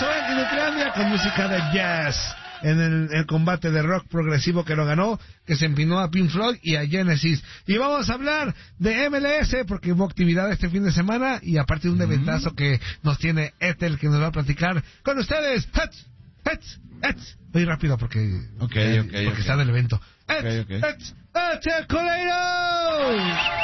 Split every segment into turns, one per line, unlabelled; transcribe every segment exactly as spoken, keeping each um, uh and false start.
pasó en Ucrania con música de jazz. En el, el combate de rock progresivo que lo ganó, que se empinó a Pink Floyd y a Genesis. Y vamos a hablar de M L S porque hubo actividad este fin de semana y aparte de un mm. eventazo que nos tiene Ethel, que nos va a platicar con ustedes. Hets, Hets, Hets. Voy rápido porque,
okay, okay,
porque
okay.
está del evento.
Okay, okay.
Hets, Ethel Coleiro.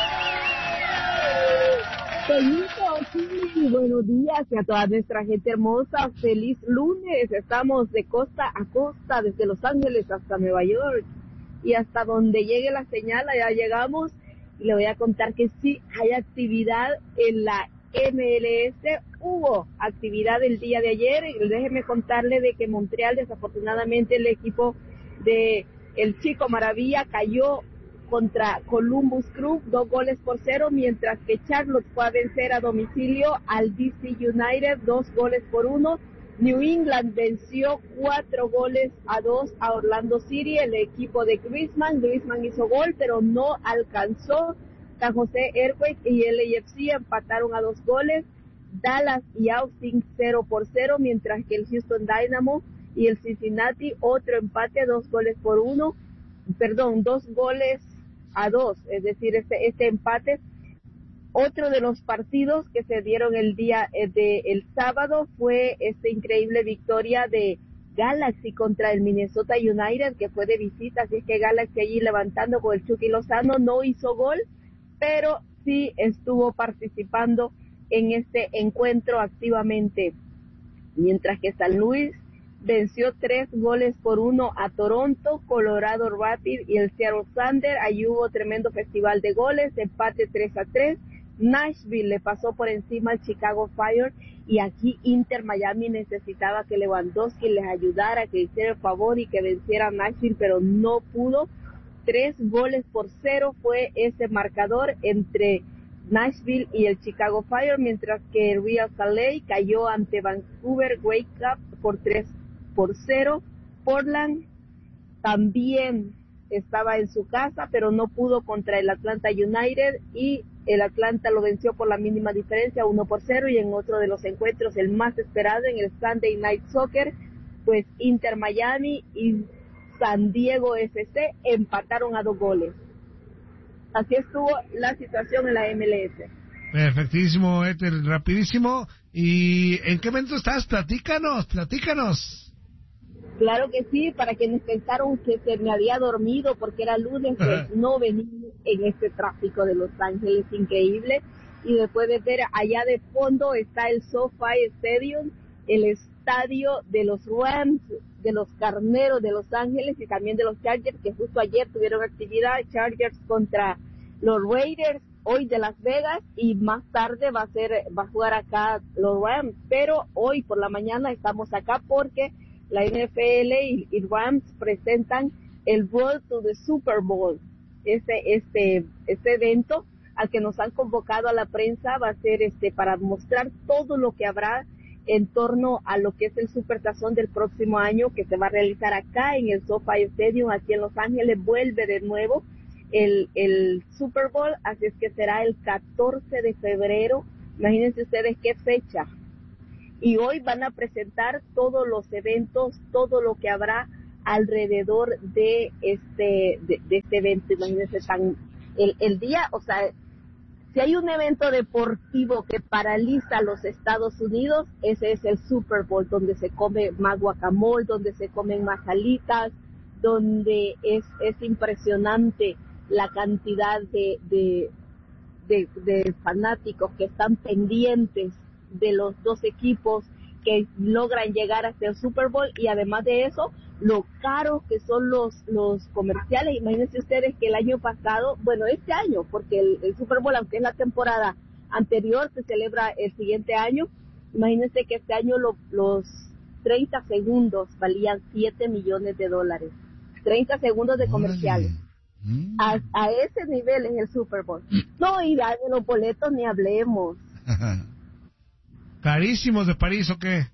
Sí, buenos días y a toda nuestra gente hermosa, feliz lunes. Estamos de costa a costa, desde Los Ángeles hasta Nueva York y hasta donde llegue la señal, allá llegamos. Y le voy a contar que sí hay actividad en la M L S, hubo actividad el día de ayer. Y déjeme contarle de que Montreal, desafortunadamente, el equipo de el Chico Maravilla cayó contra Columbus Crew, dos goles por cero, mientras que Charlotte fue a vencer a domicilio al D C United, dos goles por uno. New England venció cuatro goles a dos a Orlando City, el equipo de Griezmann. Griezmann hizo gol, pero no alcanzó. San José Earthquakes y el L A F C empataron a dos goles. Dallas y Austin cero por cero, mientras que el Houston Dynamo y el Cincinnati, otro empate, dos goles por uno. Perdón, dos goles a dos, es decir, este este empate. Otro de los partidos que se dieron el día eh, de el sábado fue esta increíble victoria de Galaxy contra el Minnesota United, que fue de visita, así es que Galaxy allí levantando con el Chucky Lozano, no hizo gol, pero sí estuvo participando en este encuentro activamente, mientras que San Luis venció tres goles por uno a Toronto, Colorado Rapids y el Seattle Thunder. Ahí hubo tremendo festival de goles, empate tres a tres. Nashville le pasó por encima al Chicago Fire y aquí Inter Miami necesitaba que Lewandowski les ayudara, que hiciera el favor y que venciera a Nashville, pero no pudo. Tres goles por cero fue ese marcador entre Nashville y el Chicago Fire, mientras que el Real Salt Lake cayó ante Vancouver Whitecaps por tres por cero. Portland también estaba en su casa, pero no pudo contra el Atlanta United y el Atlanta lo venció por la mínima diferencia, uno por cero. Y en otro de los encuentros, el más esperado en el Sunday Night Soccer, pues Inter Miami y San Diego F C empataron a dos goles. Así estuvo la situación en la M L S.
Perfectísimo, Ethel, rapidísimo. ¿Y en qué momento estás? Platícanos, platícanos.
Claro que sí, para quienes pensaron que se me había dormido porque era lunes, pues no venía en este tráfico de Los Ángeles increíble. Y después de ver allá de fondo está el SoFi Stadium, el estadio de los Rams, de los Carneros de Los Ángeles y también de los Chargers, que justo ayer tuvieron actividad. Chargers contra los Raiders, hoy de Las Vegas, y más tarde va a ser va a jugar acá los Rams. Pero hoy por la mañana estamos acá porque la N F L y, y Rams presentan el Road to the Super Bowl. Este, este, este evento al que nos han convocado a la prensa va a ser este para mostrar todo lo que habrá en torno a lo que es el Supertazón del próximo año, que se va a realizar acá en el SoFi Stadium, aquí en Los Ángeles. Vuelve de nuevo el, el Super Bowl, así es que será el catorce de febrero. Imagínense ustedes qué fecha. Y hoy van a presentar todos los eventos, todo lo que habrá alrededor de este de, de este evento. Imagínense tan el, el día, o sea, si hay un evento deportivo que paraliza a los Estados Unidos, ese es el Super Bowl, donde se come más guacamole, donde se comen más alitas, donde es es impresionante la cantidad de de de, de fanáticos que están pendientes de los dos equipos que logran llegar hasta el Super Bowl. Y además de eso, lo caros que son los los comerciales. Imagínense ustedes que el año pasado, bueno, este año, porque el, el Super Bowl, aunque es la temporada anterior, se celebra el siguiente año. Imagínense que este año lo, los treinta segundos valían siete millones de dólares. treinta segundos de comerciales. A, a ese nivel es el Super Bowl. No, y de los boletos ni hablemos.
¿Carísimos de París o qué?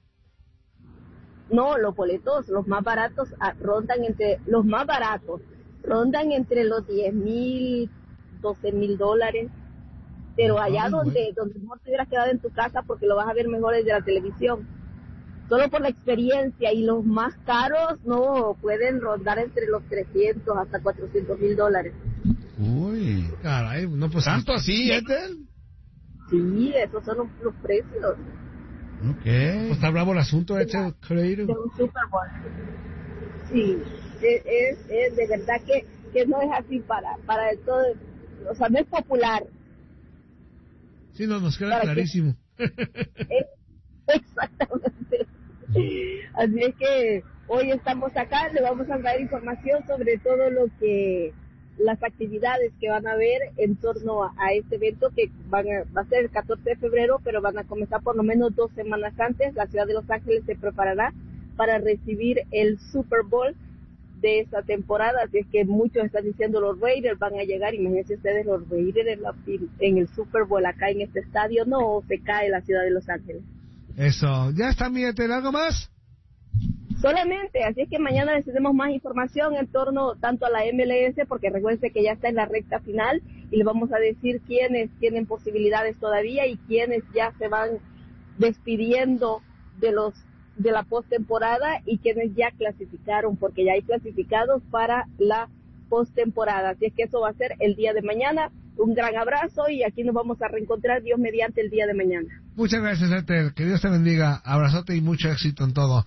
No, los boletos, los más baratos, rondan entre, los más baratos, rondan entre los diez mil, doce mil dólares. Pero allá Ay, donde, bueno. donde no te hubieras quedado en tu casa porque lo vas a ver mejor desde la televisión. solo por la experiencia, y los más caros no pueden rondar entre los trescientos hasta cuatrocientos mil dólares.
Uy, caray, no pues
tanto así, Ethel.
Sí, esos son los, los precios.
Okay. Pues está bravo el asunto, Ethel Creative.
De un Super Bowl. Sí, es, es, es de verdad que, que no es así para, para todo, o sea, no es popular.
Sí, no, nos queda clarísimo.
Que, es, exactamente. Así es que hoy estamos acá, le vamos a dar información sobre todo lo que, las actividades que van a haber en torno a, a este evento que van a, va a ser el catorce de febrero, pero van a comenzar por lo menos dos semanas antes. La ciudad de Los Ángeles se preparará para recibir el Super Bowl de esta temporada, así es que muchos están diciendo los Raiders van a llegar. Imagínense ustedes los Raiders en, la, en el Super Bowl acá en este estadio, no se cae la ciudad de Los Ángeles.
Eso, ya está, mi Ethel, ¿algo más?
Solamente, así es que mañana les tenemos más información en torno tanto a la M L S, porque recuerden que ya está en la recta final, y les vamos a decir quiénes tienen posibilidades todavía y quiénes ya se van despidiendo de los de la postemporada y quienes ya clasificaron, porque ya hay clasificados para la postemporada. Así es que eso va a ser el día de mañana. Un gran abrazo y aquí nos vamos a reencontrar, Dios mediante, el día de mañana.
Muchas gracias, Ethel. Que Dios te bendiga. Abrazote y mucho éxito en todo.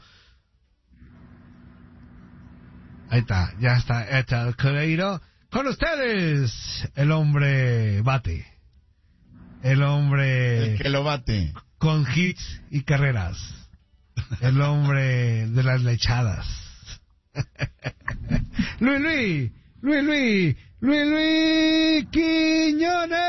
Ahí está, ya está Ethel Creative. Con ustedes, el hombre bate. El hombre...
El que lo bate.
Con hits y carreras. El hombre de las lechadas. Luis Luis, Luis Luis, Luis Luis Quiñones.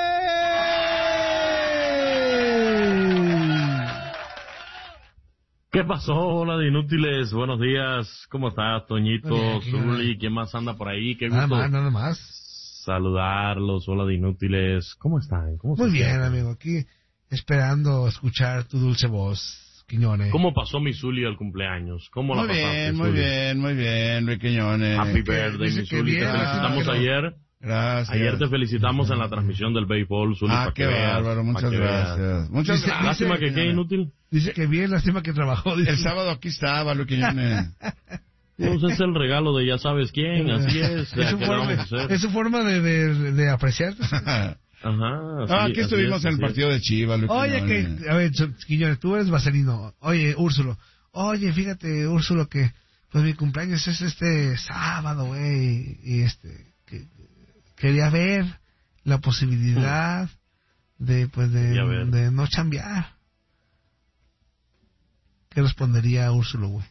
¿Qué pasó? Hola de inútiles, buenos días. ¿Cómo estás, Toñito, Zuli? ¿Quién más anda por ahí? Qué gusto.
Nada más, nada más.
Saludarlos, hola de inútiles. ¿Cómo están? ¿Cómo
Muy bien, amigo, aquí esperando escuchar tu dulce voz. Quiñones.
¿Cómo pasó mi Zuli al cumpleaños? ¿Cómo
muy
la pasaste,
bien, muy
Zuli?
bien, muy bien, Luis Quiñones.
Happy birthday, mi Zuli. Te felicitamos
claro.
ayer.
Gracias.
Ayer te felicitamos en la transmisión del béisbol, Zuli.
Ah, qué bárbaro, muchas gracias. Muchas
dice,
gracias.
Lástima que quede inútil.
Dice que bien, lástima que trabajó. Dice.
El sábado aquí estaba, Luis Quiñones.
Pues es el regalo de ya sabes quién, así es.
Es su forma, es su forma de, de, de apreciar.
Ajá.
Ah, aquí estuvimos
es,
en el partido de Chivas, Luis
Oye,
Quiñones.
que, a ver, Quiñones, tú eres vaselino. Oye, Úrsulo. Oye, fíjate, Úrsulo, que pues mi cumpleaños es este sábado, güey. Y este, que, quería ver la posibilidad de, pues, de, de no chambear. ¿Qué respondería Úrsulo, güey?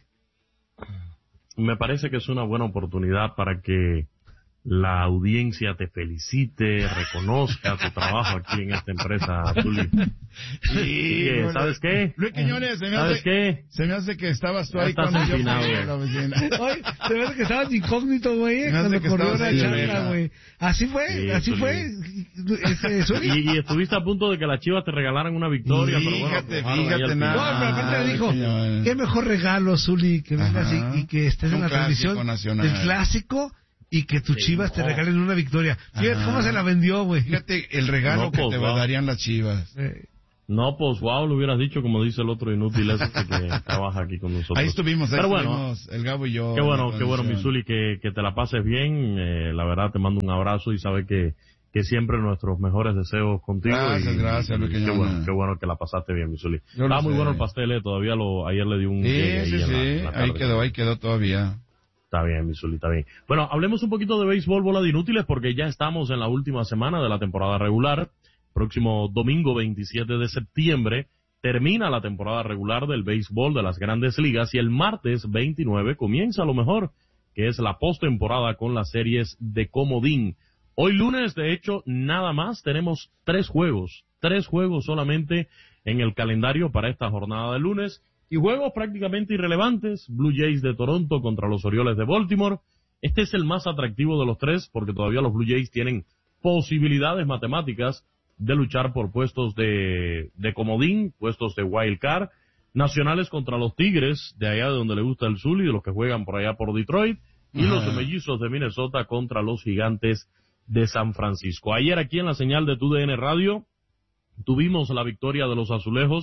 Me parece que es una buena oportunidad para que la audiencia te felicite, reconozca tu trabajo aquí en esta empresa, Zuli.
Sí,
bueno, ¿sabes qué?
Luis Quiñones, se me
¿Sabes
hace,
qué?
Se me hace que estabas tú
Ya
ahí
estás
cuando yo
empinado,
fui a la oficina.
Oye, se me hace que estabas incógnito, güey, cuando corrió la charla, güey. Así fue,
sí,
así
Zuli.
fue. Este, Zuli.
Y, y estuviste a punto de que las Chivas te regalaran una victoria,
Fíjate,
pero bueno,
fíjate,
fíjate
No, pero aparte le dijo,
Quiñones.
qué mejor regalo, Zuli, que vengas y, y que estés
Un
en la
clásico
transmisión
nacional.
del clásico y que tus
Sí,
Chivas te
no.
regalen una victoria. Fíjate
Ajá.
cómo se la vendió, güey.
Fíjate el regalo
No,
que
pues,
te
wow.
darían las Chivas.
Eh,
No, pues wow, lo hubieras dicho como dice el otro inútil ese que trabaja aquí con nosotros.
Ahí estuvimos, ahí
Pero bueno,
estuvimos, el Gabo y yo.
qué
en
bueno,
la
qué bueno,
transmisión.
Misuli, que, que te la pases bien. Eh, la verdad, te mando un abrazo y sabe que, que siempre nuestros mejores deseos contigo.
Gracias,
y,
gracias,
y
Luis
qué
Quiñones.
bueno, qué bueno que la pasaste bien, Misuli.
Yo
Estaba
lo
muy
sé.
bueno el pastel, eh, todavía lo, ayer le di un...
Sí,
llegue ahí
sí,
en la-
sí,
en la
ahí
tarde.
quedó, ahí quedó todavía.
Está bien, Misuli, está bien. Bueno, hablemos un poquito de béisbol, bola de inútiles, porque ya estamos en la última semana de la temporada regular. Próximo domingo veintisiete de septiembre termina la temporada regular del béisbol de las grandes ligas y el martes veintinueve comienza lo mejor, que es la postemporada con las series de comodín. Hoy lunes, de hecho, nada más tenemos tres juegos, tres juegos solamente en el calendario para esta jornada de lunes. Y juegos prácticamente irrelevantes, Blue Jays de Toronto contra los Orioles de Baltimore. Este es el más atractivo de los tres porque todavía los Blue Jays tienen posibilidades matemáticas de luchar por puestos de, de comodín, puestos de wild card. Nacionales contra los Tigres, de allá de donde le gusta el Zuli, de los que juegan por allá por Detroit. Y
Ajá.
los Mellizos de Minnesota contra los Gigantes de San Francisco. Ayer aquí en la señal de T U D N Radio tuvimos la victoria de los Azulejos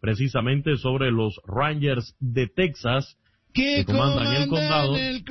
precisamente sobre los Rangers de Texas,
que,
que comandan el condado.
el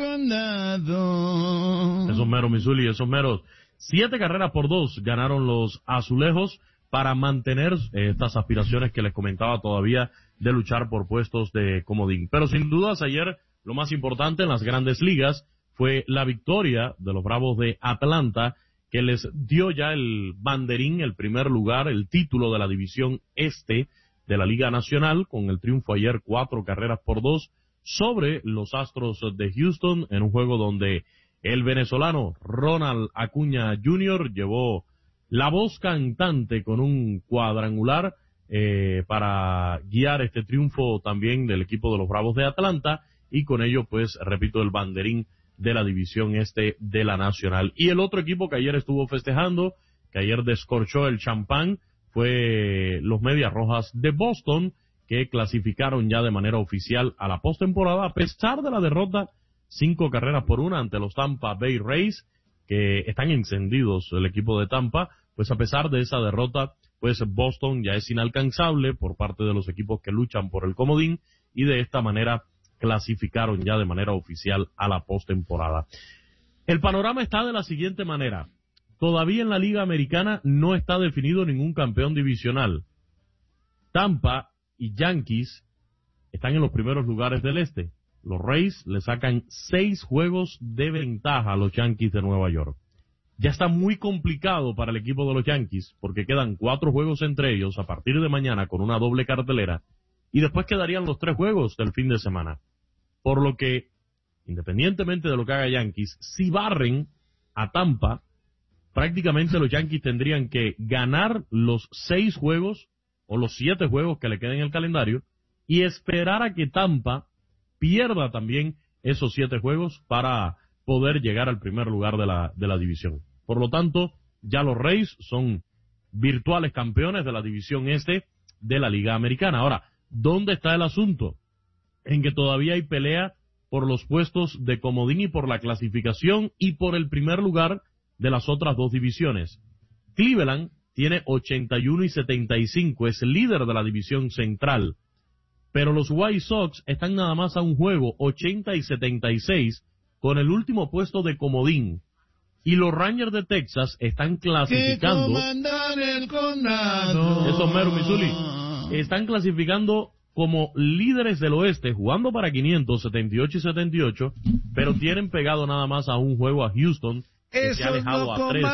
condado.
Esos meros, Missouri, esos meros. Siete carreras por dos ganaron los azulejos para mantener eh, estas aspiraciones que les comentaba todavía de luchar por puestos de comodín. Pero sin dudas ayer lo más importante en las grandes ligas fue la victoria de los Bravos de Atlanta, que les dio ya el banderín, el primer lugar, el título de la división este de la Liga Nacional, con el triunfo ayer cuatro carreras por dos sobre los Astros de Houston, en un juego donde el venezolano Ronald Acuña junior llevó la voz cantante con un cuadrangular eh, para guiar este triunfo también del equipo de los Bravos de Atlanta, y con ello, pues, repito, el banderín de la división este de la Nacional. Y el otro equipo que ayer estuvo festejando, que ayer descorchó el champán, fue los Medias Rojas de Boston, que clasificaron ya de manera oficial a la postemporada, a pesar de la derrota, cinco carreras por una ante los Tampa Bay Rays, que están encendidos el equipo de Tampa. Pues a pesar de esa derrota, pues Boston ya es inalcanzable por parte de los equipos que luchan por el comodín, y de esta manera clasificaron ya de manera oficial a la postemporada. El panorama está de la siguiente manera. Todavía en la Liga Americana no está definido ningún campeón divisional. Tampa y Yankees están en los primeros lugares del este. Los Rays le sacan seis juegos de ventaja a los Yankees de Nueva York. Ya está muy complicado para el equipo de los Yankees, porque quedan cuatro juegos entre ellos a partir de mañana con una doble cartelera, y después quedarían los tres juegos del fin de semana. Por lo que, independientemente de lo que haga Yankees, si barren a Tampa, prácticamente los Yankees tendrían que ganar los seis juegos o los siete juegos que le queden en el calendario y esperar a que Tampa pierda también esos siete juegos para poder llegar al primer lugar de la, de la división. Por lo tanto, ya los Rays son virtuales campeones de la división este de la Liga Americana. Ahora, ¿dónde está el asunto? En que todavía hay pelea por los puestos de comodín y por la clasificación y por el primer lugar de las otras dos divisiones. Cleveland tiene ochenta y uno y setenta y cinco, es líder de la división central, pero los White Sox están nada más a un juego, ochenta y setenta y seis, con el último puesto de comodín, y los Rangers de Texas están clasificando,
que comandan el condado.
eso mero, Missouri, están clasificando como líderes del oeste, jugando para quinientos, setenta y ocho y setenta y ocho, pero tienen pegado nada más a un juego a Houston, que se ha
Esos
alejado
no
a tres